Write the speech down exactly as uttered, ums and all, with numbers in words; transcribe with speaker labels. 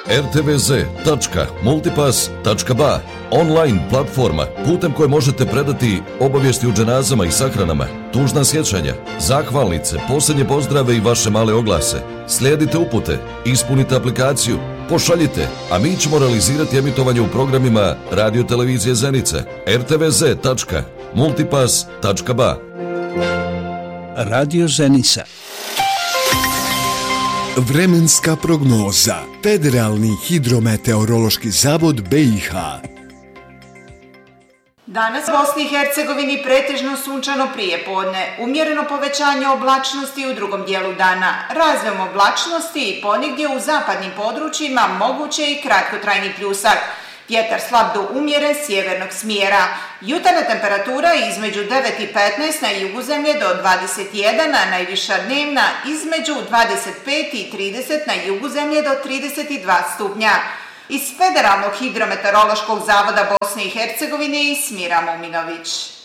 Speaker 1: er te ve ze tačka multipass tačka ba, online platforma putem koje možete predati obavijesti o dženazama i sahranama, tužna sjećanja, zahvalnice, posljednje pozdrave i vaše male oglase. Slijedite upute, ispunite aplikaciju, pošaljite, a mi ćemo realizirati emitovanje u programima Radio Televizije Zenica. er te ve ze tačka multipass tačka ba.
Speaker 2: Radio Zenica.
Speaker 3: Vremenska prognoza. Federalni hidrometeorološki zavod be i ha.
Speaker 4: Danas u Bosni i Hercegovini pretežno sunčano prijepodne, umjereno povećanje oblačnosti u drugom dijelu dana, razvojem oblačnosti i ponegdje u zapadnim područjima moguće i kratkotrajni pljusak. Vjetar slab do umjeren sjevernog smjera. Jutarnja temperatura između devet i petnaest na jugu zemlje do dvadeset jedan, a najviša dnevna između dvadeset pet i trideset na jugu zemlje do trideset dva stupnja. Iz Federalnog hidrometeorološkog zavoda Bosne i Hercegovine Ismira Muminović.